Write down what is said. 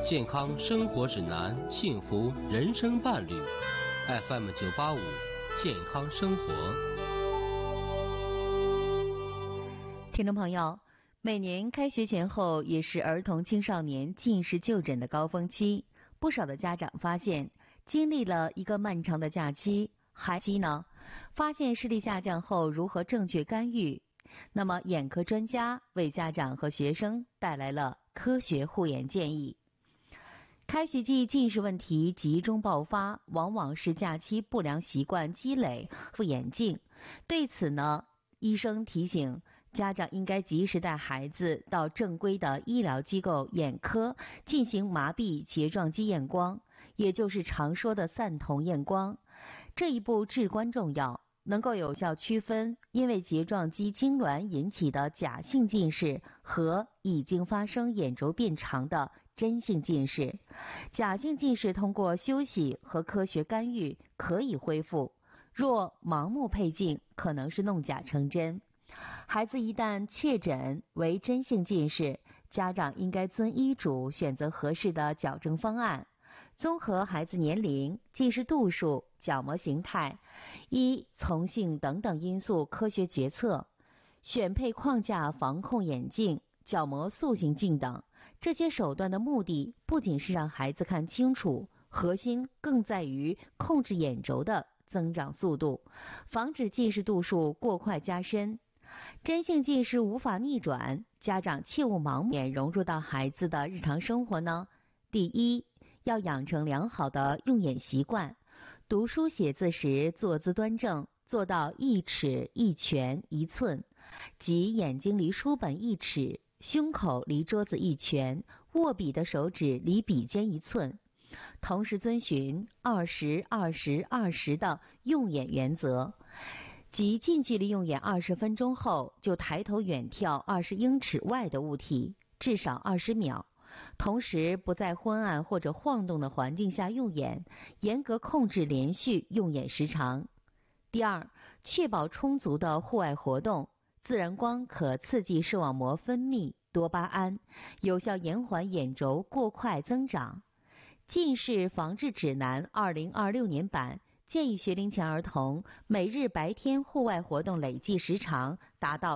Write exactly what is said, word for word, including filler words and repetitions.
健康生活指南，幸福人生伴侣。F M 九八五，健康生活。 听众朋友，每年开学前后也是儿童青少年近视就诊的高峰期，不少的家长发现，经历了一个漫长的假期，孩子呢，发现视力下降后如何正确干预？那么眼科专家为家长和学生带来了科学护眼建议。开学季近视问题集中爆发，往往是假期不良习惯积累副眼镜。对此呢，医生提醒家长应该及时带孩子到正规的医疗机构眼科进行麻痹睫状肌验光，也就是常说的散瞳验光。这一步至关重要，能够有效区分因为睫状肌痉挛引起的假性近视和已经发生眼轴变长的真性近视。假性近视通过休息和科学干预可以恢复，若盲目配镜，可能是弄假成真。孩子一旦确诊为真性近视，家长应该遵医嘱选择合适的矫正方案，综合孩子年龄、近视度数、角膜形态、依从性等等因素科学决策，选配框架防控眼镜、角膜塑形镜等。这些手段的目的不仅是让孩子看清楚，核心更在于控制眼轴的增长速度，防止近视度数过快加深。真性近视无法逆转，家长切勿盲目融入到孩子的日常生活呢。第一，要养成良好的用眼习惯，读书写字时坐姿端正，做到一尺一拳一寸，即眼睛离书本一尺，胸口离桌子一拳，握笔的手指离笔尖一寸。同时遵循二十二十二十的用眼原则，即近距离用眼二十分钟后就抬头远眺二十英尺外的物体，至少二十秒。同时不在昏暗或者晃动的环境下用眼，严格控制连续用眼时长。第二，确保充足的户外活动，自然光可刺激视网膜分泌多巴胺，有效延缓眼轴过快增长。近视防治指南二零二六年版建议学龄前儿童每日白天户外活动累计时长达到